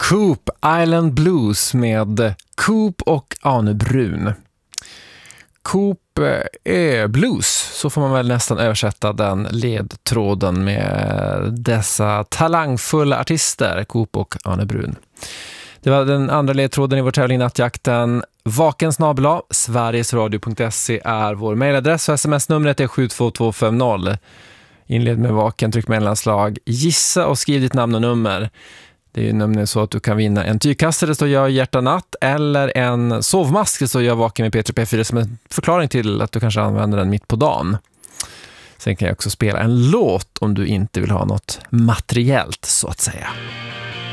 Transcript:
Coop Island Blues med Coop och Arne Brun. Coop är blues, så får man väl nästan översätta den ledtråden med dessa talangfulla artister, Coop och Arne Brun. Det var den andra ledtråden i vår tävling Nattjakten. Vaken@, sverigesradio.se är vår mejladress och sms-numret är 72250. Inled med vaken, tryck mellanslag, gissa och skriv ditt namn och nummer. Det är ju nämligen så att du kan vinna en tygkasse, det står jag hjärta natt, eller en sovmask, det står jag vaken med P3 P4, som en förklaring till att du kanske använder den mitt på dagen. Sen kan jag också spela en låt om du inte vill ha något materiellt så att säga.